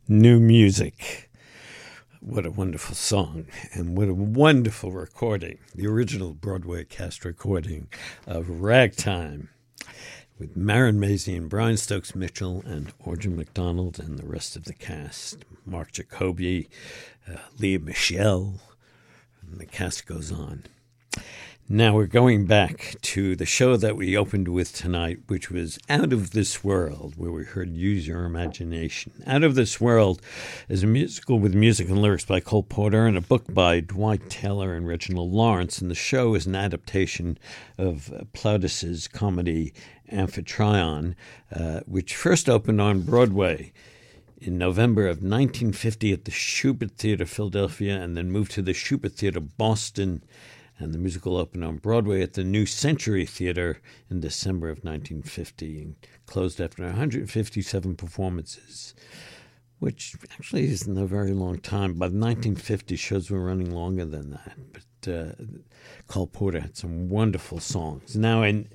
New Music. What a wonderful song, and what a wonderful recording. The original Broadway cast recording of Ragtime with Marin Mazzie and Brian Stokes Mitchell and Audra McDonald and the rest of the cast. Mark Jacoby, Leah Michelle, and the cast goes on. Now we're going back to the show that we opened with tonight, which was Out of This World, where we heard Use Your Imagination. Out of This World is a musical with music and lyrics by Cole Porter and a book by Dwight Taylor and Reginald Lawrence. And the show is an adaptation of Plautus's comedy Amphitryon, which first opened on Broadway in November of 1950 at the Shubert Theater, Philadelphia, and then moved to the Shubert Theater, Boston. And the musical opened on Broadway at the New Century Theater in December of 1950 and closed after 157 performances, which actually isn't a very long time. By the 1950s, shows were running longer than that. But Cole Porter had some wonderful songs. Now, in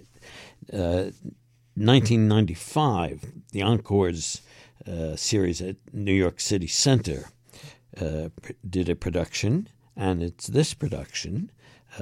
1995, the Encores series at New York City Center did a production, and it's this production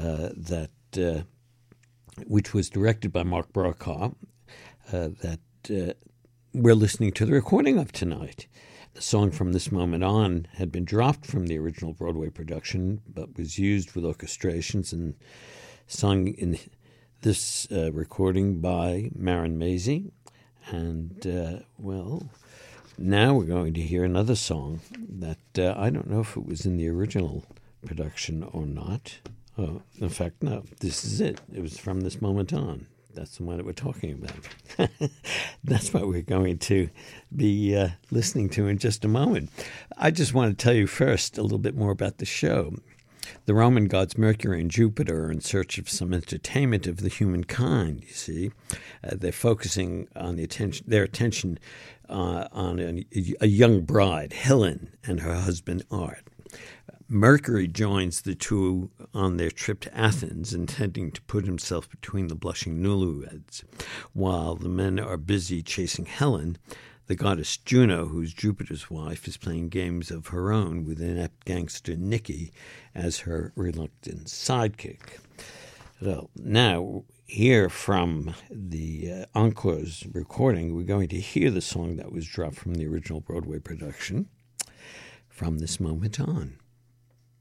which was directed by Mark Brokaw, that we're listening to the recording of tonight. The song From This Moment On had been dropped from the original Broadway production, but was used with orchestrations and sung in this recording by Marin Mazzie. And, now we're going to hear another song that I don't know if it was in the original production or not. Oh, in fact, no, this is it. It was From This Moment On. That's the one that we're talking about. That's what we're going to be listening to in just a moment. I just want to tell you first a little bit more about the show. The Roman gods Mercury and Jupiter are in search of some entertainment of the humankind, you see. They're focusing on their attention on a young bride, Helen, and her husband, Art. Mercury joins the two on their trip to Athens, intending to put himself between the blushing newlyweds. While the men are busy chasing Helen, the goddess Juno, who's Jupiter's wife, is playing games of her own with inept gangster Nikki as her reluctant sidekick. So now, here from the Encore's recording, we're going to hear the song that was dropped from the original Broadway production, From This Moment On.